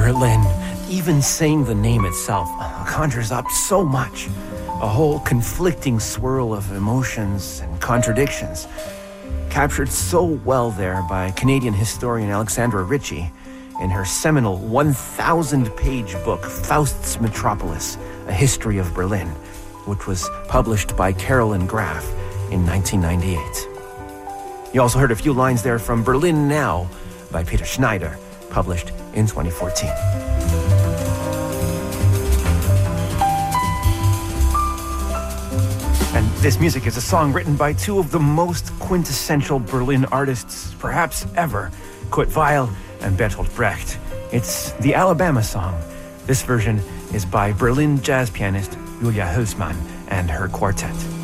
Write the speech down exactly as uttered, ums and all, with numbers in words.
Berlin. Even saying the name itself conjures up so much. A whole conflicting swirl of emotions and contradictions. Captured so well there by Canadian historian Alexandra Ritchie in her seminal one thousand page book, Faust's Metropolis, A History of Berlin, which was published by Carolyn Graff in nineteen ninety-eight. You also heard a few lines there from Berlin Now by Peter Schneider, published in twenty fourteen. And this music is a song written by two of the most quintessential Berlin artists perhaps ever, Kurt Weill and Bertolt Brecht. It's the Alabama Song. This version is by Berlin jazz pianist Julia Hülsmann and her quartet.